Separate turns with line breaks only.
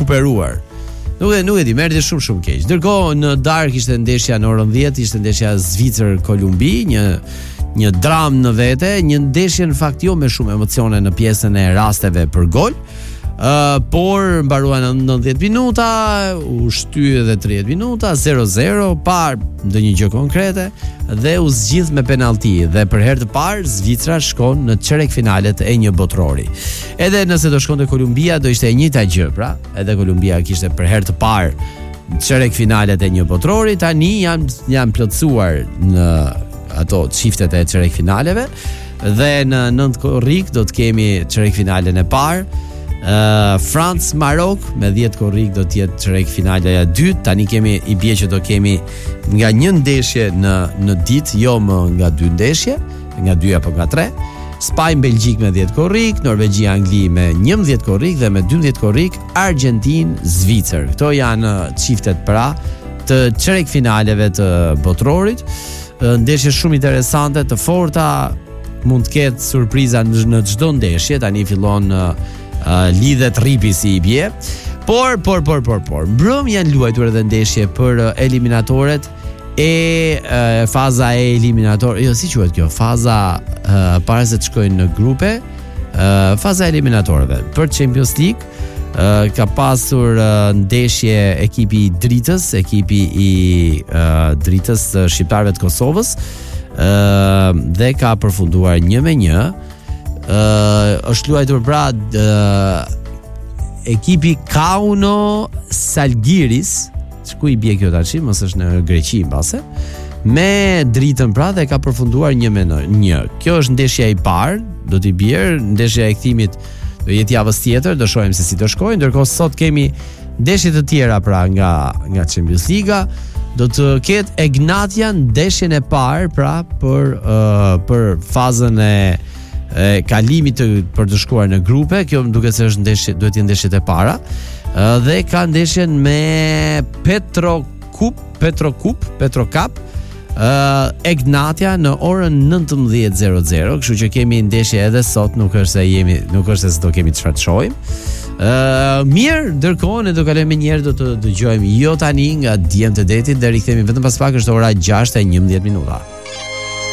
kuperuar. Nuk e di, merrti shumë keq. Ndërkohë në darkë ishte ndeshja në orën 10, ishte ndeshja Zvicër-Kolumbi, një dramë në vete, një ndeshje në fakt jo me shumë emocione në pjesën e rasteve për gol. Por mbaruan në 90 minuta, u shty edhe 30 minuta, 0-0, pa ndonjë gjë konkrete dhe u zgjidh me penallti dhe për herë të parë Zvicra shkon në çerek finalet e një botrori. Edhe nëse do shkonte Kolumbia do ishte e njëjta gjë, pra, edhe Kolumbia kishte për herë të parë çerek finalet e një botrori, tani janë plotësuar në ato çiftet e çerek finaleve dhe në 9 korrik do të kemi çerek finalen e parë. France Marok me 10 korrik do të jetë çerek finaleja e dytë. Tani kemi i bie që do kemi nga një ndeshje në ditë, jo më nga dy ndeshje, nga 2 apo nga 3. Spajnë Belgjik me 10 korrik, Norvegji Angli me 11 korrik dhe me 12 korrik Argentinë Zvicër. Këto janë çiftet pra të çerek finaleve të botrorit. Ndeshje shumë interesante, të forta, mund të ketë surpriza në çdo ndeshje. Tani fillon lidhet rripi si i bie. Por mbrëm janë luajtur edhe ndeshje për eliminatoret e faza e eliminator. Jo, si quhet kjo? Faza para se të shkojnë në grupe, faza e eliminatorëve për Champions League. Ka pasur ndeshje ekipi i Dritës, ekipi i Dritës shqiptarëve të Kosovës, dhe ka përfunduar 1-1. Është luajtur pra ekipi Kauno Salgiris, ku i bie kjo tash, mos është në Greqi mbase, me Dritën pra dhe ka përfunduar 1-1. Kjo është ndeshja e parë, do t'i bjerë, ndeshja e kthimit do jetë javës tjetër, do shohim se si do shkojnë. Ndërkohë sot kemi ndeshje të tjera pra nga Champions Liga. Do të ketë Egnatia ndeshjen e parë pra për fazën e kalimit për të shkuar në grupe. Kjo më duket se është ndeshje, duhet të jetë ndeshjet e para. Dhe ka ndeshjen me Petrokap Egnatia në orën 19:00, kështu që kemi ndeshje edhe sot, nuk është se do kemi çfarë të shohim. Mirë, ndërkohë ne do kalojmë një herë, do të dëgjojmë jo tani nga Djem të detit dhe rikthehemi vetëm pas pak, është ora 6:11 minuta.